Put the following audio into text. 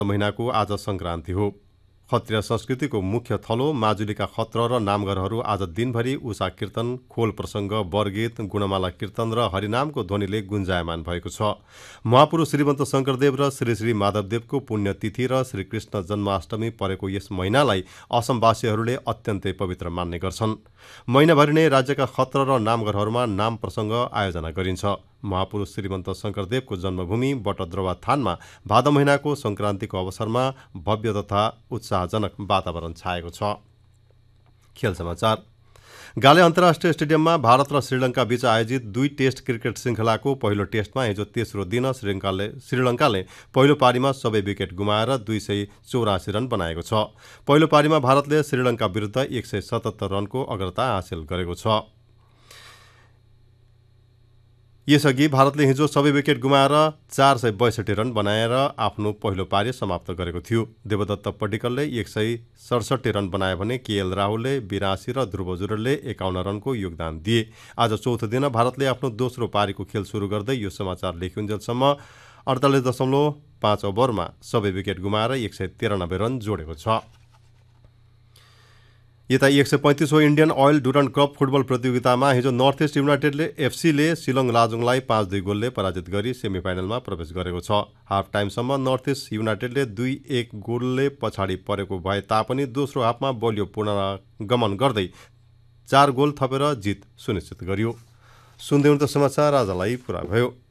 महिनाको आज संक्रान्ति हो। खत्रिया संस्कृतिको मुख्य थलो माजुलीका खत्र र नामघरहरू आज दिनभरि उषा कीर्तन, खोल प्रसङ्ग, बरगीत, गुणमाला कीर्तन र हरिनामको ध्वनिले गुन्जायमान भएको छ। महापुरुष श्रीमन्त शंकरदेव र श्री श्री माधवदेवको पुण्यतिथि र श्रीकृष्ण जन्माष्टमी परेको यस महिनालाई असमवासीहरूले अत्यन्तै पवित्र मान्ने गर्छन्। महिनाभरि नै राज्यका खत्र र नामघरहरूमा नाम प्रसङ्ग आयोजना गरिन्छ। महापुरुष श्रीमन्त शंकरदेवको जन्मभूमि बटद्रवा थानमा भाद्र महिनाको संक्रान्तिको अवसरमा भव्य तथा उत्साहजनक वातावरण छाएको छ। खेल समाचार। गाले अन्तर्राष्ट्रिय स्टेडियममा भारत र श्रीलङ्का बीच आयोजित 2 टेस्ट क्रिकेट श्रृङ्खलाको पहिलो टेस्टमा हिजो तेस्रो दिन श्रीलङ्काले पहिलो पारीमा सबै विकेट गुमाएर 284 रन बनाएको छ। पहिलो पारीमा भारतले श्रीलङ्का विरुद्ध 177 रनको अग्रता हासिल गरेको छ। यसअघि भारतले हिजो सबै विकेट गुमाएर 462 रन बनाएर आफ्नो पहिलो पारी समाप्त गरेको थियो। देवदत्त पड्डिकलले 167 रन बनाए भने केएल राहुलले 82 र ध्रुव जुरेलले 51 रनको योगदान दिए। आज चौथो दिन भारतले आफ्नो दोस्रो पारीको खेल सुरु गर्दै यो समाचार लेखुन्जेलसम्म 48.5 ओभरमा सबै विकेट गुमाएर 193 रन जोडेको छ। यता 135औं इन्डियन ओयल डुरन्ट कप फुटबल प्रतियोगितामा हिजो नर्थ इस्ट युनाइटेड एफसीले शिलङ लाजोङलाई 5-2 गोलले पराजित गरी सेमिफाइनलमा प्रवेश गरेको छ। हाफ टाइमसम्म नर्थ इस्ट युनाइटेडले 2-1 गोलले पछाडि परेको भए तापनि दोस्रो हाफमा बलियो पुनरागमन गर्दै 4 गोल थपेर जित सुनिश्चित गर्यो। सुन्दै हुनुहुन्छ समाचार आजलाई पुरा भयो।